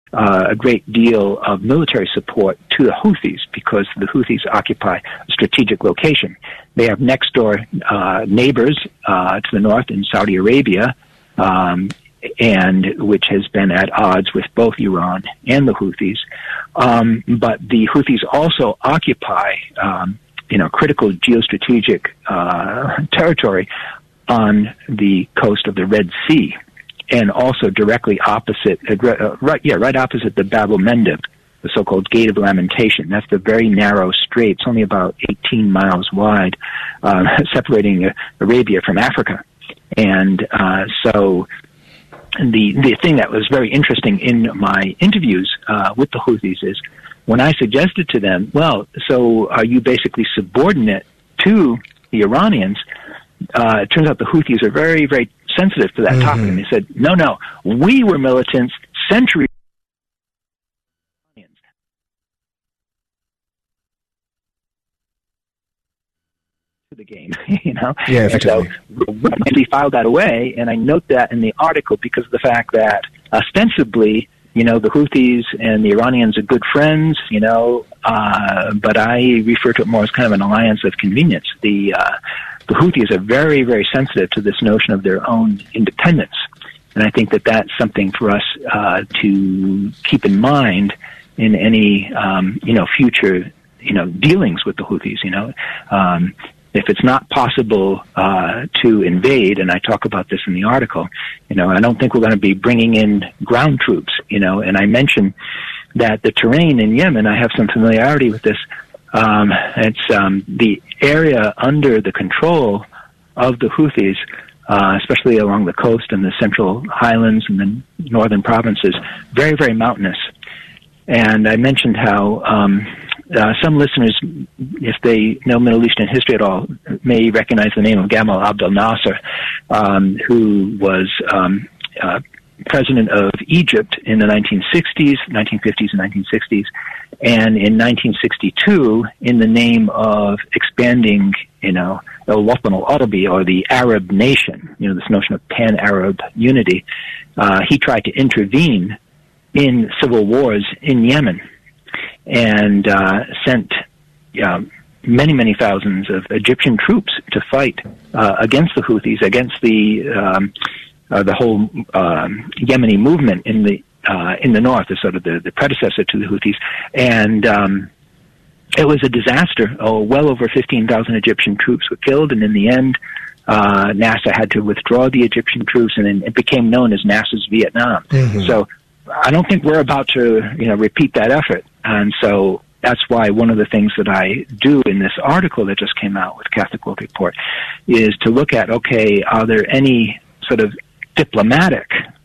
a great deal of military support to the Houthis because the Houthis occupy a strategic location. They have next door neighbors to the north in Saudi Arabia, and which has been at odds with both Iran and the Houthis. But the Houthis also occupy, critical geostrategic territory on the coast of the Red Sea, and also directly opposite, right opposite the Bab el-Mandeb, the so-called Gate of Lamentation. That's the very narrow strait. It's only about 18 miles wide, separating Arabia from Africa. And so the thing that was very interesting in my interviews with the Houthis is when I suggested to them, well, so are you basically subordinate to the Iranians? It turns out the Houthis are very, very sensitive to that topic. And they said, no, we were militants centuries to the game, Yeah, and so we filed that away, and I note that in the article because of the fact that ostensibly, the Houthis and the Iranians are good friends, but I refer to it more as kind of an alliance of convenience. The Houthis are very, very sensitive to this notion of their own independence. And I think that that's something for us to keep in mind in any, future, dealings with the Houthis, if it's not possible to invade, and I talk about this in the article, I don't think we're going to be bringing in ground troops, and I mentioned that the terrain in Yemen, I have some familiarity with this. It's the area under the control of the Houthis, especially along the coast and the central highlands and the northern provinces, very, very mountainous. And I mentioned how some listeners, if they know Middle Eastern history at all, may recognize the name of Gamal Abdel Nasser, who was president of Egypt in the 1950s and 1960s. And in 1962, in the name of expanding, al-Watan al-Arabi, or the Arab nation, this notion of pan-Arab unity, he tried to intervene in civil wars in Yemen and sent many, many thousands of Egyptian troops to fight against the Houthis, against the whole Yemeni movement in the north, is sort of the predecessor to the Houthis, and it was a disaster. Well over 15,000 Egyptian troops were killed, and in the end, Nasser had to withdraw the Egyptian troops, and then it became known as Nasser's Vietnam. So I don't think we're about to, repeat that effort, and so that's why one of the things that I do in this article that just came out with Catholic World Report is to look at, okay, are there any sort of diplomatic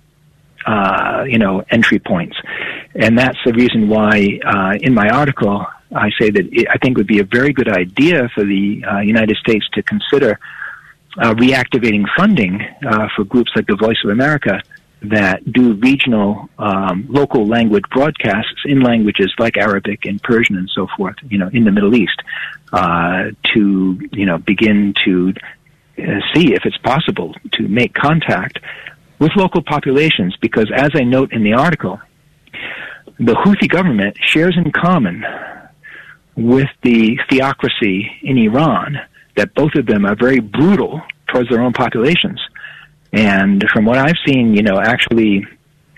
entry points? And that's the reason why in my article I say that I think it would be a very good idea for the United States to consider reactivating funding for groups like the Voice of America that do regional local language broadcasts in languages like Arabic and Persian and so forth, in the Middle East, to begin to see if it's possible to make contact with local populations, because as I note in the article, the Houthi government shares in common with the theocracy in Iran that both of them are very brutal towards their own populations. And from what I've seen, actually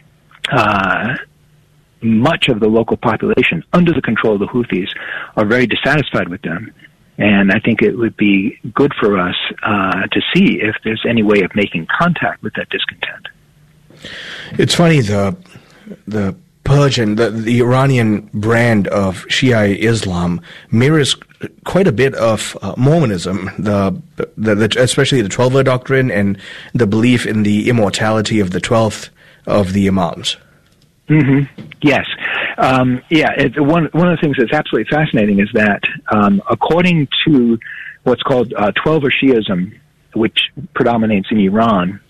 much of the local population under the control of the Houthis are very dissatisfied with them. And I think it would be good for us to see if there's any way of making contact with that discontent. It's funny, the Persian, the Iranian brand of Shia Islam mirrors quite a bit of Mormonism, especially the Twelver doctrine and the belief in the immortality of the 12th of the Imams. Yes. One of the things that's absolutely fascinating is that according to what's called Twelver Shiism, which predominates in Iran,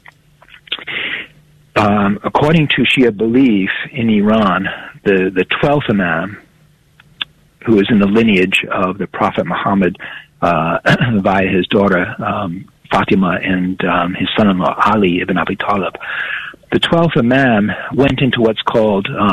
according to Shia belief in Iran, the 12th Imam, who is in the lineage of the Prophet Muhammad via his daughter Fatima and his son-in-law Ali ibn Abi Talib, the 12th Imam went into what's called